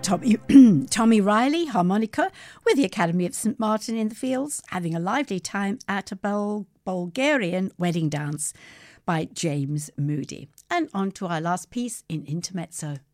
Tommy Riley, harmonica, with the Academy of St Martin in the Fields, having a lively time at a Bulgarian wedding dance by James Moody. And on to our last piece in Intermezzo.